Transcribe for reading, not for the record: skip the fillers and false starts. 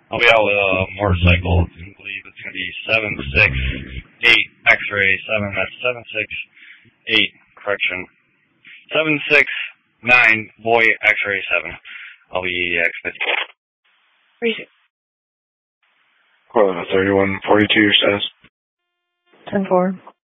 I'll be out with a motorcycle. I believe it's going to be 768 X-ray 7. That's 768, correction. 769 boy X-ray 7. I'll be expecting. Correlate 3142 status. 10-4.